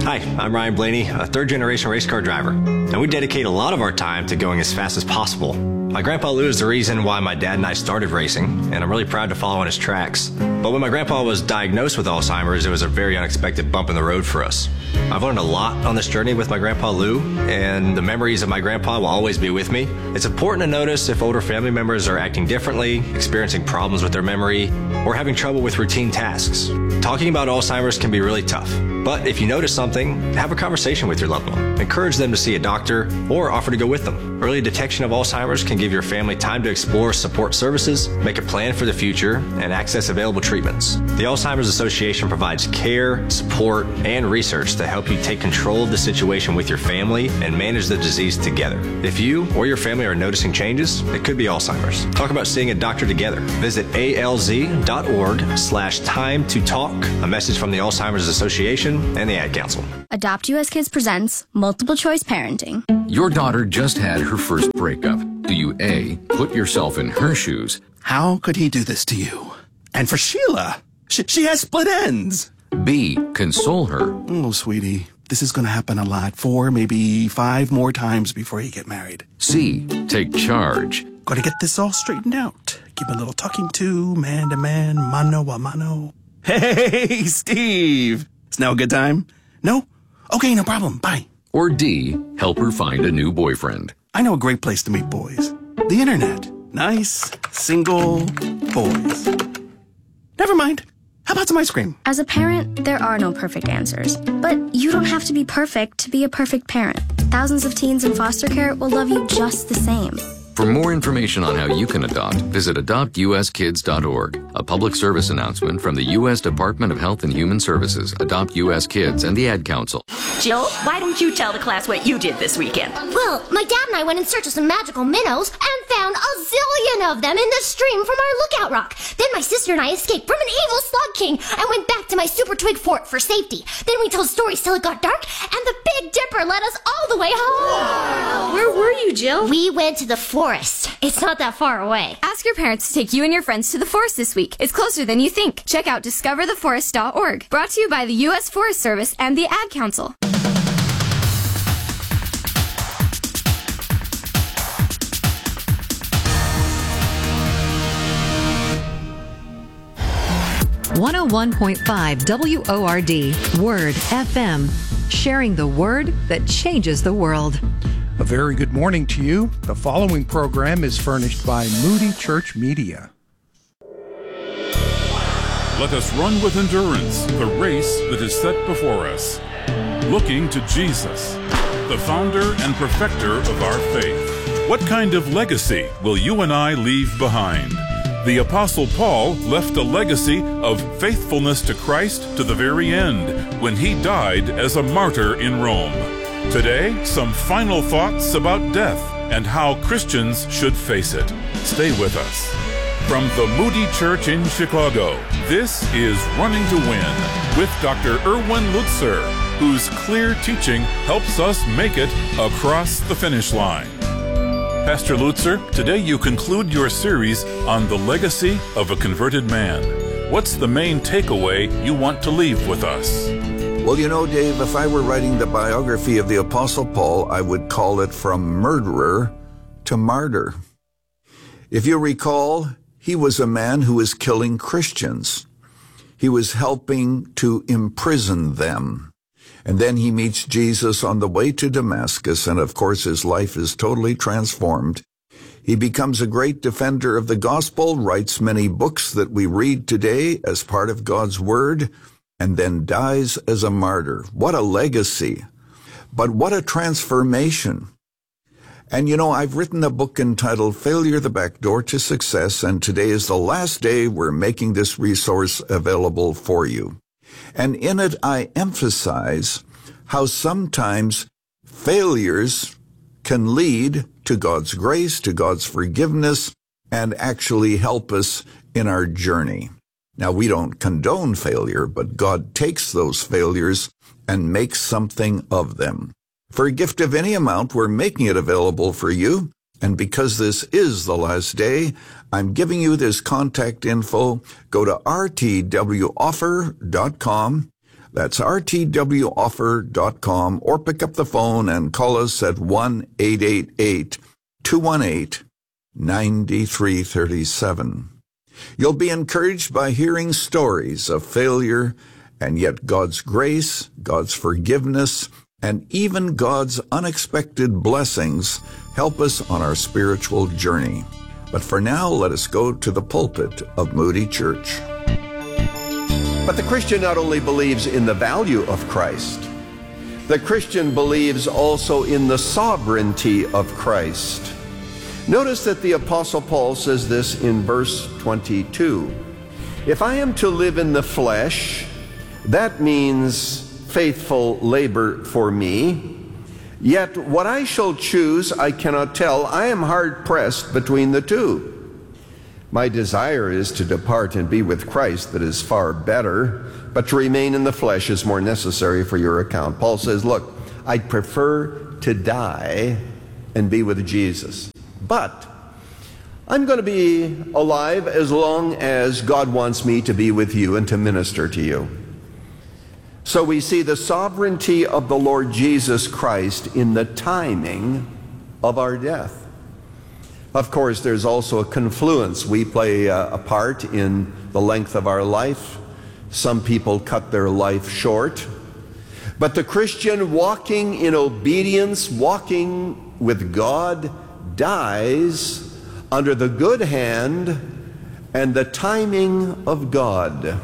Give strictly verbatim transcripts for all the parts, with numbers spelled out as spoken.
Hi, I'm Ryan Blaney, a third-generation race car driver, and we dedicate a lot of our time to going as fast as possible. My grandpa Lou is the reason why my dad and I started racing, and I'm really proud to follow in his tracks. But when my grandpa was diagnosed with Alzheimer's, it was a very unexpected bump in the road for us. I've learned a lot on this journey with my grandpa Lou, and the memories of my grandpa will always be with me. It's important to notice if older family members are acting differently, experiencing problems with their memory, or having trouble with routine tasks. Talking about Alzheimer's can be really tough, but if you notice something, have a conversation with your loved one. Encourage them to see a doctor or offer to go with them. Early detection of Alzheimer's can give your family time to explore support services, make a plan for the future, and access available treatments. The Alzheimer's Association provides care, support, and research to help you take control of the situation with your family and manage the disease together. If you or your family are noticing changes, it could be Alzheimer's. Talk about seeing a doctor together. Visit alz.org slash time to talk. A message from the Alzheimer's Association and the Ad Council. Adopt U S Kids presents Multiple Choice Parenting. Your daughter just had her first breakup. Do you A, put yourself in her shoes? How could he do this to you? And for Sheila, she, she has split ends. B, console her? Oh, sweetie, this is going to happen a lot. Four, maybe five more times before you get married. C, take charge? Got to get this all straightened out. Give a little talking to, man to man, mano a mano. Hey, Steve. Is now a good time? No? Okay, no problem. Bye. Or D, help her find a new boyfriend? I know a great place to meet boys. The internet. Nice, single boys. Never mind. How about some ice cream? As a parent, there are no perfect answers. But you don't have to be perfect to be a perfect parent. Thousands of teens in foster care will love you just the same. For more information on how you can adopt, visit adopt u s kids dot org. A public service announcement from the U S Department of Health and Human Services, Adopt U S Kids, and the Ad Council. Jill, why don't you tell the class what you did this weekend? Well, my dad and I went in search of some magical minnows and found a zillion of them in the stream from our lookout rock. Then my sister and I escaped from an evil slug king and went back to my super twig fort for safety. Then we told stories till it got dark, and the Big Dipper led us all the way home. Wow. Where were you, Jill? We went to the forest. It's not that far away. Ask your parents to take you and your friends to the forest this week. It's closer than you think. Check out discover the forest dot org. Brought to you by the U S Forest Service and the Ad Council. one oh one point five W O R D, Word F M, sharing the word that changes the world. A very good morning to you. The following program is furnished by Moody Church Media. Let us run with endurance the race that is set before us, looking to Jesus, the founder and perfecter of our faith. What kind of legacy will you and I leave behind? The Apostle Paul left a legacy of faithfulness to Christ to the very end, when he died as a martyr in Rome. Today, some final thoughts about death and how Christians should face it. Stay with us. From the Moody Church in Chicago, this is Running to Win with Doctor Erwin Lutzer, whose clear teaching helps us make it across the finish line. Pastor Lutzer, today you conclude your series on the legacy of a converted man. What's the main takeaway you want to leave with us? Well, you know, Dave, if I were writing the biography of the Apostle Paul, I would call it From Murderer to Martyr. If you recall, he was a man who was killing Christians. He was helping to imprison them. And then he meets Jesus on the way to Damascus, and of course his life is totally transformed. He becomes a great defender of the gospel, writes many books that we read today as part of God's Word, and then dies as a martyr. What a legacy. But what a transformation. And you know, I've written a book entitled Failure, the Back Door to Success, and today is the last day we're making this resource available for you. And in it, I emphasize how sometimes failures can lead to God's grace, to God's forgiveness, and actually help us in our journey. Now, we don't condone failure, but God takes those failures and makes something of them. For a gift of any amount, we're making it available for you. And because this is the last day, I'm giving you this contact info. Go to r t w offer dot com. That's R T W offer dot com, or pick up the phone and call us at one eight eight eight, two one eight, nine three three seven. You'll be encouraged by hearing stories of failure, and yet God's grace, God's forgiveness, and even God's unexpected blessings help us on our spiritual journey. But for now, let us go to the pulpit of Moody Church. But the Christian not only believes in the value of Christ, the Christian believes also in the sovereignty of Christ. Notice that the Apostle Paul says this in verse twenty-two. If I am to live in the flesh, that means faithful labor for me. Yet what I shall choose I cannot tell. I am hard pressed between the two. My desire is to depart and be with Christ, that is far better, but to remain in the flesh is more necessary for your account. Paul says, look, I'd prefer to die and be with Jesus. But I'm going to be alive as long as God wants me to be with you and to minister to you. So we see the sovereignty of the Lord Jesus Christ in the timing of our death. Of course, there's also a confluence. We play a, a part in the length of our life. Some people cut their life short. But the Christian walking in obedience, walking with God, dies under the good hand and the timing of God.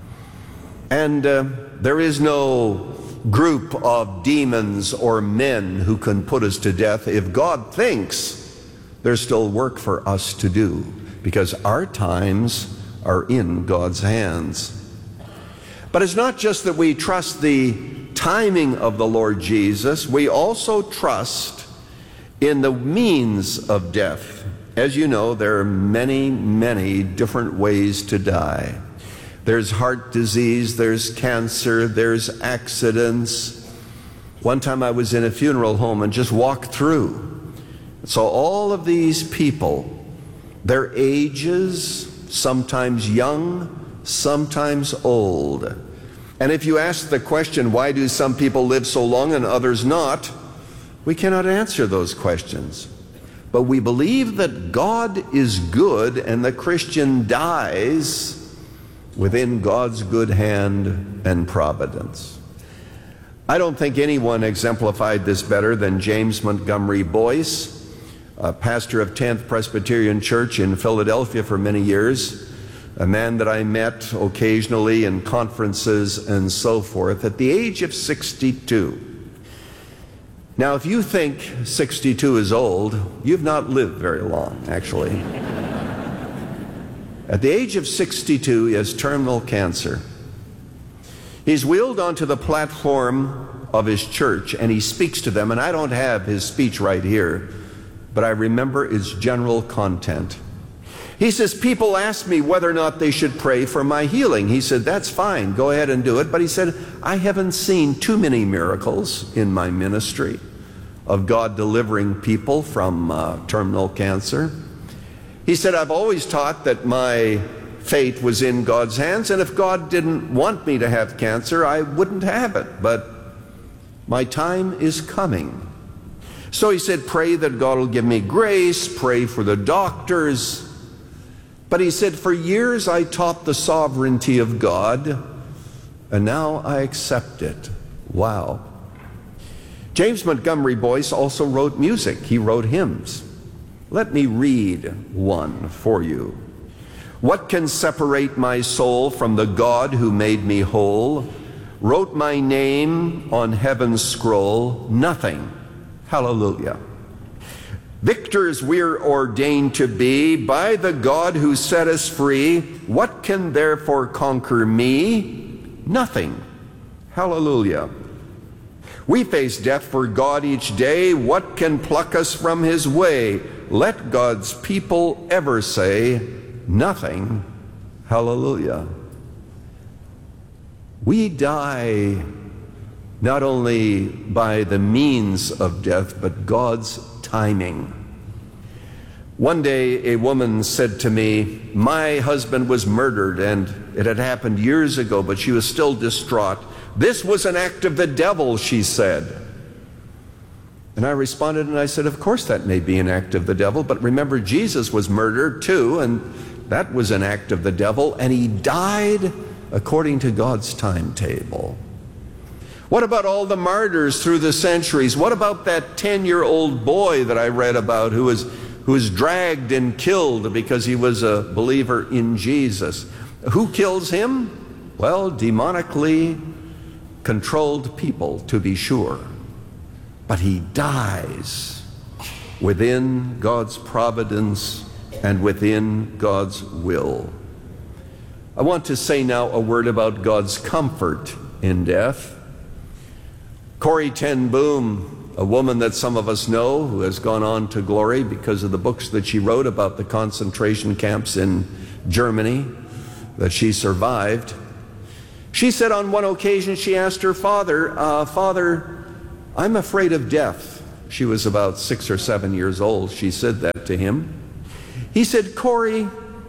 And uh, there is no group of demons or men who can put us to death. If God thinks, there's still work for us to do, because our times are in God's hands. But it's not just that we trust the timing of the Lord Jesus, we also trust in the means of death. As you know, there are many, many different ways to die. There's heart disease, there's cancer, there's accidents. One time I was in a funeral home and just walked through. So all of these people, their ages, sometimes young, sometimes old. And if you ask the question, why do some people live so long and others not? We cannot answer those questions. But we believe that God is good and the Christian dies within God's good hand and providence. I don't think anyone exemplified this better than James Montgomery Boyce, a pastor of tenth Presbyterian Church in Philadelphia for many years, a man that I met occasionally in conferences and so forth, at the age of sixty-two. Now, if you think sixty-two is old, you've not lived very long, actually. At the age of sixty-two, he has terminal cancer. He's wheeled onto the platform of his church, and he speaks to them, and I don't have his speech right here, but I remember its general content. He says, people ask me whether or not they should pray for my healing. He said, that's fine, go ahead and do it. But he said, I haven't seen too many miracles in my ministry of God delivering people from uh, terminal cancer. He said, I've always taught that my fate was in God's hands, and if God didn't want me to have cancer, I wouldn't have it. But my time is coming. So he said, pray that God will give me grace, pray for the doctors. But he said, for years I taught the sovereignty of God, and now I accept it. Wow. James Montgomery Boyce also wrote music. He wrote hymns. Let me read one for you. What can separate my soul from the God who made me whole? Wrote my name on heaven's scroll? Nothing. Hallelujah. Victors we're ordained to be by the God who set us free. What can therefore conquer me? Nothing. Hallelujah. We face death for God each day. What can pluck us from his way? Let God's people ever say, nothing. Hallelujah. We die not only by the means of death, but God's timing. One day a woman said to me, my husband was murdered, and it had happened years ago, but she was still distraught. This was an act of the devil, she said. And I responded and I said, of course that may be an act of the devil, but remember Jesus was murdered too, and that was an act of the devil, and he died according to God's timetable. What about all the martyrs through the centuries? What about that ten-year-old boy that I read about who was, who was dragged and killed because he was a believer in Jesus? Who kills him? Well, demonically controlled people, to be sure. But he dies within God's providence and within God's will. I want to say now a word about God's comfort in death. Corrie ten Boom, a woman that some of us know who has gone on to glory because of the books that she wrote about the concentration camps in Germany that she survived. She said on one occasion she asked her father, uh, Father, I'm afraid of death. She was about six or seven years old. She said that to him. He said, Corrie,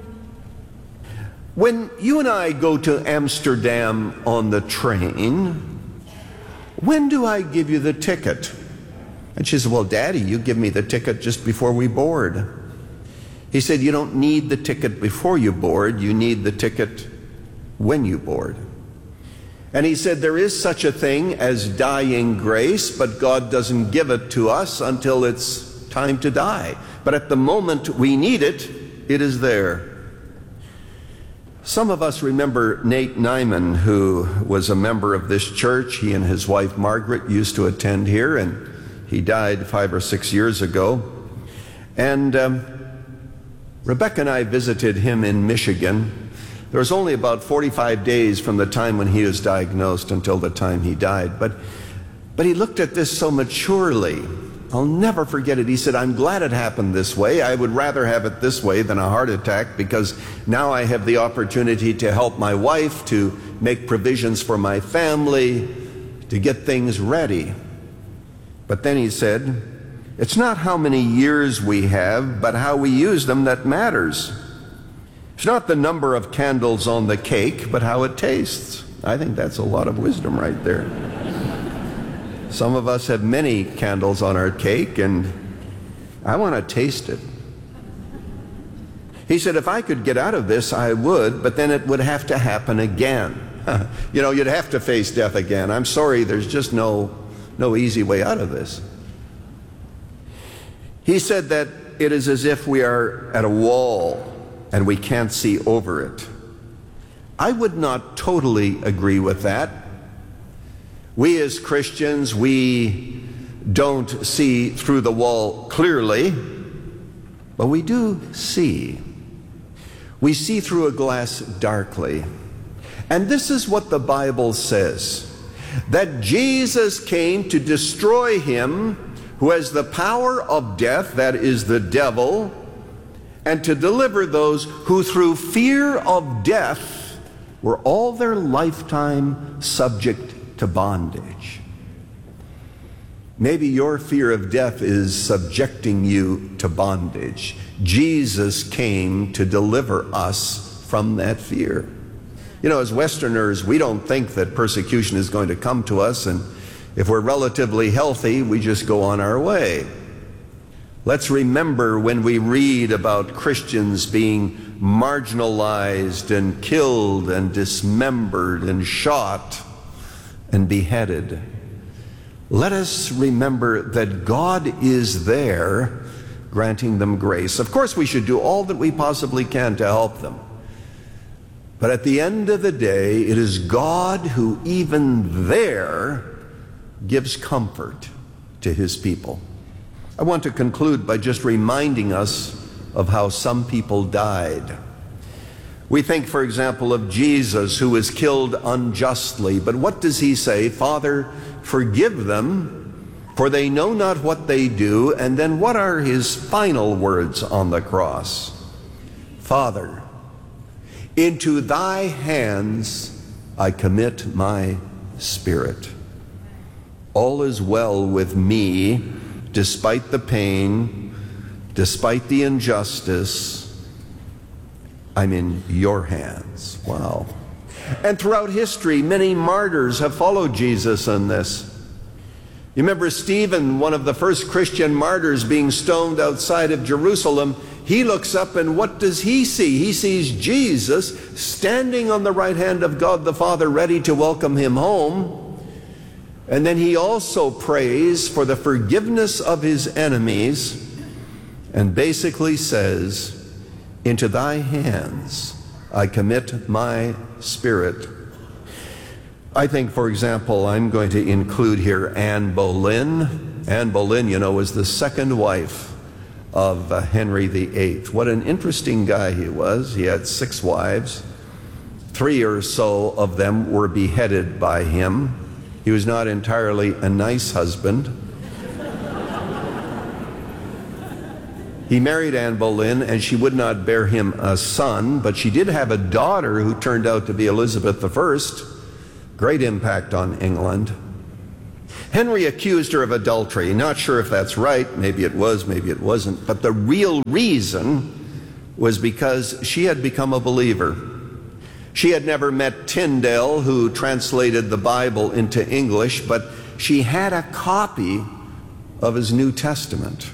when you and I go to Amsterdam on the train, when do I give you the ticket? And she said, well, Daddy, you give me the ticket just before we board. He said, you don't need the ticket before you board. You need the ticket when you board. And he said, there is such a thing as dying grace, but God doesn't give it to us until it's time to die. But at the moment we need it, it is there. Some of us remember Nate Nyman, who was a member of this church. He and his wife Margaret used to attend here, and he died five or six years ago. And um, Rebecca and I visited him in Michigan. There was only about forty-five days from the time when he was diagnosed until the time he died. But, but he looked at this so maturely. I'll never forget it. He said, I'm glad it happened this way. I would rather have it this way than a heart attack, because now I have the opportunity to help my wife, to make provisions for my family, to get things ready. But then he said, it's not how many years we have, but how we use them that matters. It's not the number of candles on the cake, but how it tastes. I think that's a lot of wisdom right there. Some of us have many candles on our cake, and I want to taste it. He said, if I could get out of this, I would, but then it would have to happen again. You know, you'd have to face death again. I'm sorry, there's just no, no easy way out of this. He said that it is as if we are at a wall and we can't see over it. I would not totally agree with that. We as Christians, we don't see through the wall clearly, but we do see. We see through a glass darkly. And this is what the Bible says, that Jesus came to destroy him who has the power of death, that is the devil, and to deliver those who through fear of death were all their lifetime subject to bondage. Maybe your fear of death is subjecting you to bondage. Jesus came to deliver us from that fear. You know, as Westerners, we don't think that persecution is going to come to us, and if we're relatively healthy, we just go on our way. Let's remember when we read about Christians being marginalized and killed and dismembered and shot and beheaded. Let us remember that God is there granting them grace. Of course, we should do all that we possibly can to help them. But at the end of the day, it is God who even there gives comfort to his people. I want to conclude by just reminding us of how some people died. We think, for example, of Jesus, who was killed unjustly. But what does he say? Father, forgive them, for they know not what they do. And then what are his final words on the cross? Father, into thy hands I commit my spirit. All is well with me, despite the pain, despite the injustice. I'm in your hands. Wow. And throughout history, many martyrs have followed Jesus in this. You remember Stephen, one of the first Christian martyrs, being stoned outside of Jerusalem. He looks up and what does he see? He sees Jesus standing on the right hand of God the Father, ready to welcome him home. And then he also prays for the forgiveness of his enemies and basically says, "Into thy hands I commit my spirit." I think, for example, I'm going to include here Anne Boleyn. Anne Boleyn, you know, was the second wife of uh, Henry the Eighth. What an interesting guy he was. He had six wives. Three or so of them were beheaded by him. He was not entirely a nice husband. He married Anne Boleyn, and she would not bear him a son, but she did have a daughter who turned out to be Elizabeth the First. Great impact on England. Henry accused her of adultery. Not sure if that's right. Maybe it was, maybe it wasn't. But the real reason was because she had become a believer. She had never met Tyndale, who translated the Bible into English, but she had a copy of his New Testament.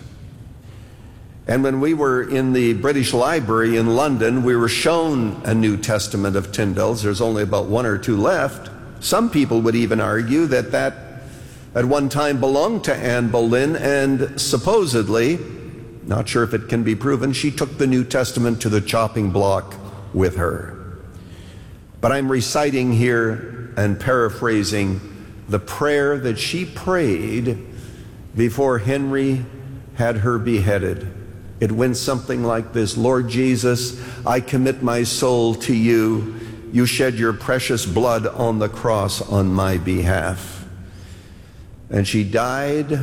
And when we were in the British Library in London, we were shown a New Testament of Tyndale's. There's only about one or two left. Some people would even argue that that at one time belonged to Anne Boleyn, and supposedly, not sure if it can be proven, she took the New Testament to the chopping block with her. But I'm reciting here and paraphrasing the prayer that she prayed before Henry had her beheaded. It went something like this: "Lord Jesus, I commit my soul to you. You shed your precious blood on the cross on my behalf." And she died,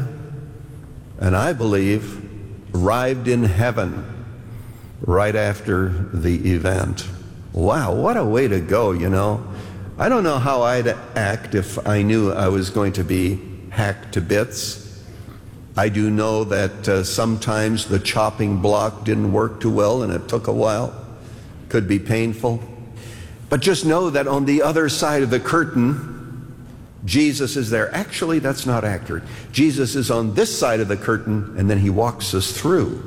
and I believe arrived in heaven right after the event. Wow, what a way to go, you know. I don't know how I'd act if I knew I was going to be hacked to bits. I do know that uh, sometimes the chopping block didn't work too well and it took a while. Could be painful. But just know that on the other side of the curtain, Jesus is there. Actually, that's not accurate. Jesus is on this side of the curtain, and then he walks us through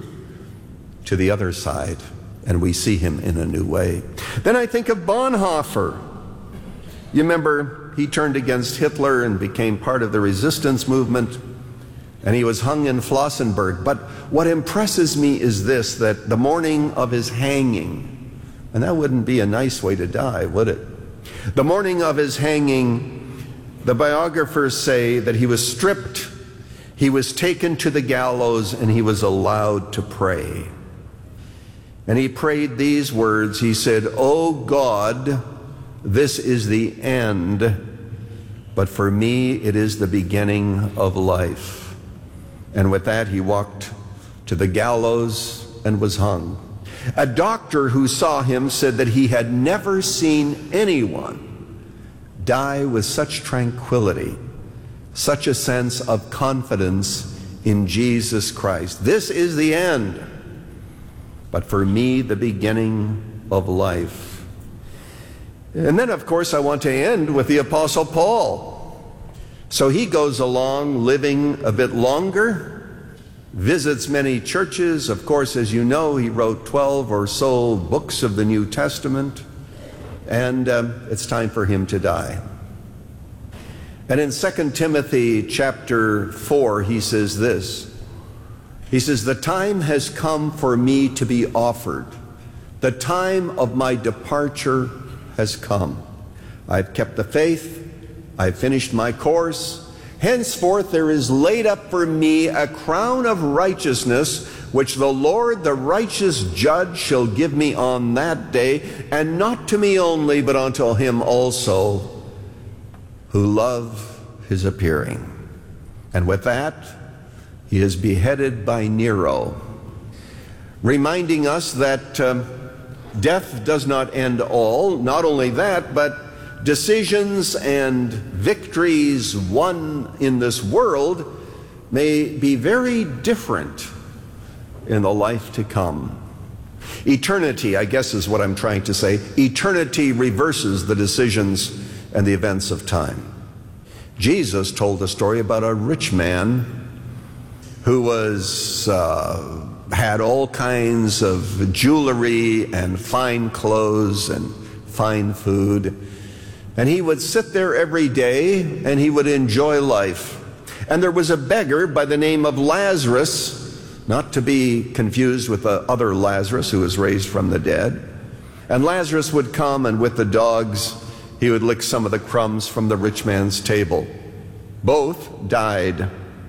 to the other side, and we see him in a new way. Then I think of Bonhoeffer. You remember, he turned against Hitler and became part of the resistance movement, and he was hung in Flossenburg. But what impresses me is this, that the morning of his hanging, and that wouldn't be a nice way to die, would it? The morning of his hanging, the biographers say that he was stripped, he was taken to the gallows, and he was allowed to pray. And he prayed these words. He said, "O God, this is the end, but for me it is the beginning of life." And with that, he walked to the gallows and was hung. A doctor who saw him said that he had never seen anyone die with such tranquility, such a sense of confidence in Jesus Christ. This is the end, but for me, the beginning of life. And then, of course, I want to end with the Apostle Paul. So he goes along living a bit longer, visits many churches. Of course, as you know, he wrote twelve or so books of the New Testament, and um, it's time for him to die. And in Second Timothy chapter four, he says this. He says, "The time has come for me to be offered. The time of my departure has come. I've kept the faith. I've finished my course. Henceforth there is laid up for me a crown of righteousness, which the Lord, the righteous judge, shall give me on that day, and not to me only, but unto him also who love his appearing." And with that, he is beheaded by Nero, reminding us that um, death does not end all. Not only that, but decisions and victories won in this world may be very different in the life to come. Eternity, I guess is what I'm trying to say. Eternity reverses the decisions and the events of time. Jesus told a story about a rich man who was uh, had all kinds of jewelry and fine clothes and fine food. And he would sit there every day and he would enjoy life. And there was a beggar by the name of Lazarus, not to be confused with the other Lazarus who was raised from the dead. And Lazarus would come, and with the dogs, he would lick some of the crumbs from the rich man's table. Both died.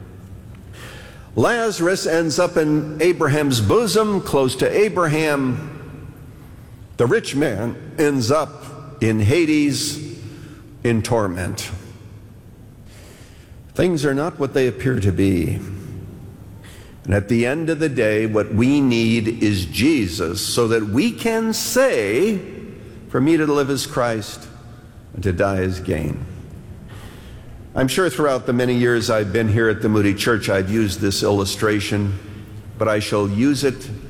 Lazarus ends up in Abraham's bosom, close to Abraham. The rich man ends up in Hades, in torment. Things are not what they appear to be. And at the end of the day, what we need is Jesus, so that we can say, for me to live as Christ and to die as gain. I'm sure throughout the many years I've been here at the Moody Church, I've used this illustration, but I shall use it